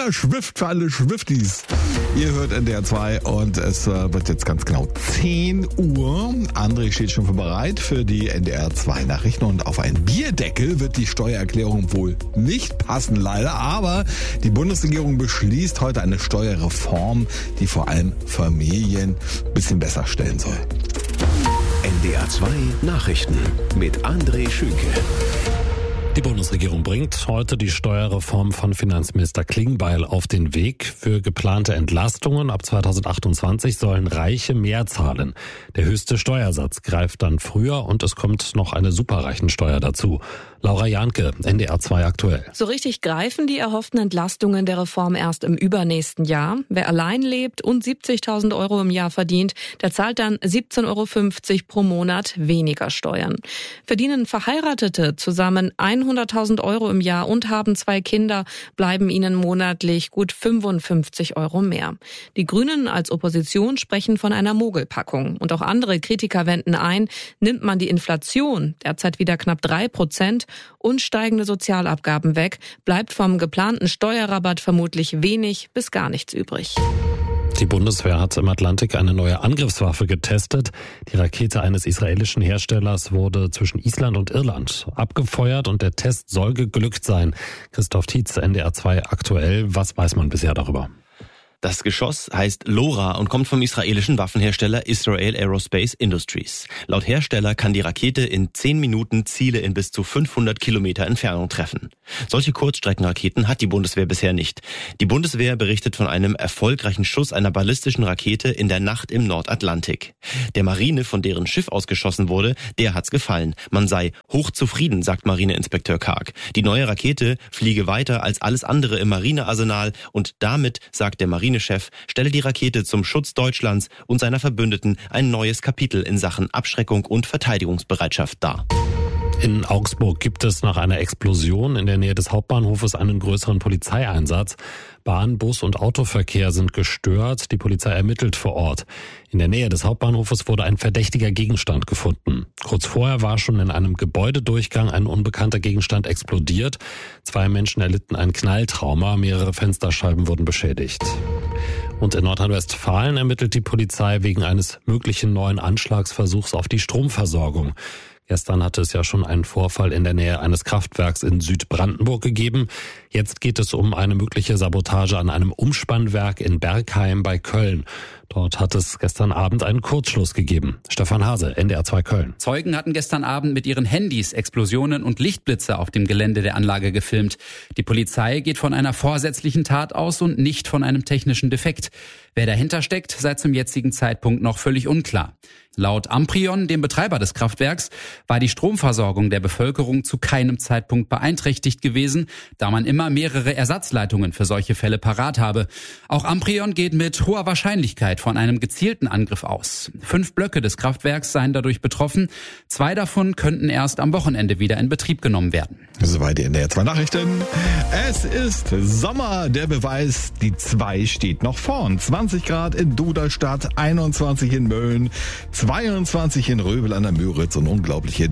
Taylor Swift für alle Swifties. Ihr hört NDR 2 und es wird jetzt ganz genau 10 Uhr. André steht schon bereit für die NDR 2 Nachrichten und auf einen Bierdeckel wird die Steuererklärung wohl nicht passen, leider. Aber die Bundesregierung beschließt heute eine Steuerreform, die vor allem Familien ein bisschen besser stellen soll. NDR 2 Nachrichten mit André Schünke. Die Bundesregierung bringt heute die Steuerreform von Finanzminister Klingbeil auf den Weg. Für geplante Entlastungen ab 2028 sollen Reiche mehr zahlen. Der höchste Steuersatz greift dann früher und es kommt noch eine Superreichensteuer dazu. Laura Jahnke, NDR 2 aktuell. So richtig greifen die erhofften Entlastungen der Reform erst im übernächsten Jahr. Wer allein lebt und 70.000 € im Jahr verdient, der zahlt dann 17,50 € pro Monat weniger Steuern. Verdienen Verheiratete zusammen 100.000 € im Jahr und haben 2 Kinder, bleiben ihnen monatlich gut 55 € mehr. Die Grünen als Opposition sprechen von einer Mogelpackung. Und auch andere Kritiker wenden ein, nimmt man die Inflation, derzeit wieder knapp 3%, und steigende Sozialabgaben weg, bleibt vom geplanten Steuerrabatt vermutlich wenig bis gar nichts übrig. Die Bundeswehr hat im Atlantik eine neue Angriffswaffe getestet. Die Rakete eines israelischen Herstellers wurde zwischen Island und Irland abgefeuert und der Test soll geglückt sein. Christoph Tietz, NDR 2 aktuell. Was weiß man bisher darüber? Das Geschoss heißt LoRa und kommt vom israelischen Waffenhersteller Israel Aerospace Industries. Laut Hersteller kann die Rakete in 10 Minuten Ziele in bis zu 500 Kilometer Entfernung treffen. Solche Kurzstreckenraketen hat die Bundeswehr bisher nicht. Die Bundeswehr berichtet von einem erfolgreichen Schuss einer ballistischen Rakete in der Nacht im Nordatlantik. Der Marine, von deren Schiff ausgeschossen wurde, der hat's gefallen. Man sei hochzufrieden, sagt Marineinspekteur Karg. Die neue Rakete fliege weiter als alles andere im Marinearsenal und damit, sagt der Marinechef, stelle die Rakete zum Schutz Deutschlands und seiner Verbündeten ein neues Kapitel in Sachen Abschreckung und Verteidigungsbereitschaft dar. In Augsburg gibt es nach einer Explosion in der Nähe des Hauptbahnhofes einen größeren Polizeieinsatz. Bahn-, Bus- und Autoverkehr sind gestört. Die Polizei ermittelt vor Ort. In der Nähe des Hauptbahnhofes wurde ein verdächtiger Gegenstand gefunden. Kurz vorher war schon in einem Gebäudedurchgang ein unbekannter Gegenstand explodiert. 2 Menschen erlitten ein Knalltrauma, mehrere Fensterscheiben wurden beschädigt. Und in Nordrhein-Westfalen ermittelt die Polizei wegen eines möglichen neuen Anschlagsversuchs auf die Stromversorgung. Gestern hatte es ja schon einen Vorfall in der Nähe eines Kraftwerks in Südbrandenburg gegeben. Jetzt geht es um eine mögliche Sabotage an einem Umspannwerk in Bergheim bei Köln. Dort hat es gestern Abend einen Kurzschluss gegeben. Stefan Hase, NDR 2 Köln. Zeugen hatten gestern Abend mit ihren Handys Explosionen und Lichtblitze auf dem Gelände der Anlage gefilmt. Die Polizei geht von einer vorsätzlichen Tat aus und nicht von einem technischen Defekt. Wer dahinter steckt, sei zum jetzigen Zeitpunkt noch völlig unklar. Laut Amprion, dem Betreiber des Kraftwerks, war die Stromversorgung der Bevölkerung zu keinem Zeitpunkt beeinträchtigt gewesen, da man immer mehrere Ersatzleitungen für solche Fälle parat habe. Auch Amprion geht mit hoher Wahrscheinlichkeit von einem gezielten Angriff aus. 5 Blöcke des Kraftwerks seien dadurch betroffen. 2 davon könnten erst am Wochenende wieder in Betrieb genommen werden. Soweit die NDR 2 Nachrichten. Es ist Sommer. Der Beweis, die 2 steht noch vorn. 20 Grad in Duderstadt, 21 in Mölln, 22 in Röbel an der Müritz und unglaubliche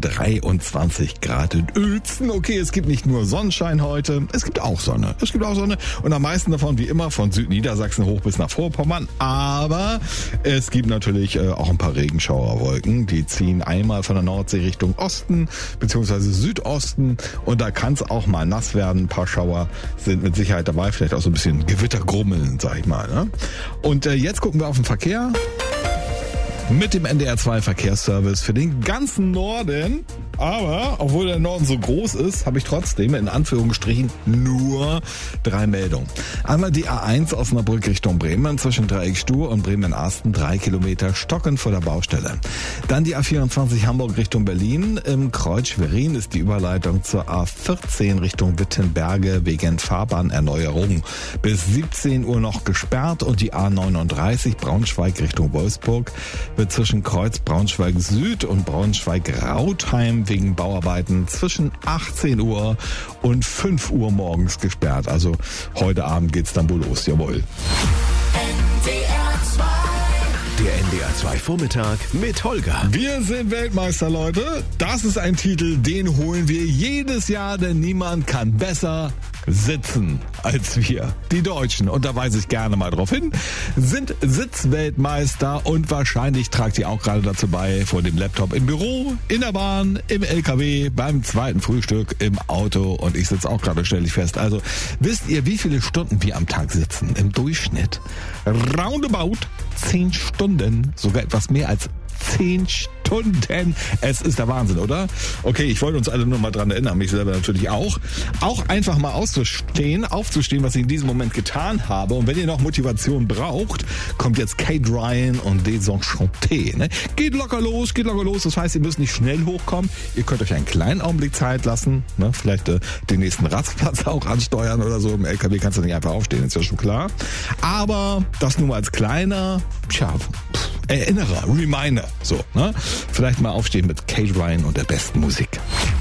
23 Grad in Uelzen. Okay, es gibt nicht nur Sonnenschein heute, es gibt auch Sonne. Und am meisten davon, wie immer, von Südniedersachsen hoch bis nach Vorpommern. Aber es gibt natürlich auch ein paar Regenschauerwolken. Die ziehen einmal von der Nordsee Richtung Osten bzw. Südosten. Und da kann es auch mal nass werden. Ein paar Schauer sind mit Sicherheit dabei. Vielleicht auch so ein bisschen Gewittergrummeln, sag ich mal. Ne? Und jetzt gucken wir auf den Verkehr. Mit dem NDR 2 Verkehrsservice für den ganzen Norden. Aber, obwohl der Norden so groß ist, habe ich trotzdem in Anführungsstrichen nur 3 Meldungen. Einmal die A1 Osnabrück Richtung Bremen zwischen Dreieckstuhr und Bremen-Asten 3 Kilometer stockend vor der Baustelle. Dann die A24 Hamburg Richtung Berlin. Im Kreuz Schwerin ist die Überleitung zur A14 Richtung Wittenberge wegen Fahrbahnerneuerung bis 17 Uhr noch gesperrt und die A39 Braunschweig Richtung Wolfsburg wird zwischen Kreuz Braunschweig Süd und Braunschweig Rautheim wegen Bauarbeiten zwischen 18 Uhr und 5 Uhr morgens gesperrt. Also heute Abend geht's dann wohl los, jawohl. Der NDR 2 Vormittag mit Holger. Wir sind Weltmeister, Leute. Das ist ein Titel, den holen wir jedes Jahr, denn niemand kann besser sitzen als wir. Die Deutschen, und da weise ich gerne mal drauf hin, sind Sitzweltmeister und wahrscheinlich tragt ihr auch gerade dazu bei, vor dem Laptop im Büro, in der Bahn, im LKW, beim zweiten Frühstück, im Auto, und ich sitze auch gerade, stelle ich fest. Also wisst ihr, wie viele Stunden wir am Tag sitzen? Im Durchschnitt roundabout 10 Stunden, sogar etwas mehr als 10 Stunden. Es ist der Wahnsinn, oder? Okay, ich wollte uns alle nur mal dran erinnern, mich selber natürlich auch. Auch einfach mal aufzustehen, was ich in diesem Moment getan habe. Und wenn ihr noch Motivation braucht, kommt jetzt Kate Ryan und Desenchanté. Ne? Geht locker los. Das heißt, ihr müsst nicht schnell hochkommen. Ihr könnt euch einen kleinen Augenblick Zeit lassen. Ne? Vielleicht den nächsten Rastplatz auch ansteuern oder so. Im LKW kannst du nicht einfach aufstehen, ist ja schon klar. Aber das nur mal als kleiner, Erinnerer, Reminder. So, ne? Vielleicht mal aufstehen mit Kate Ryan und der besten Musik.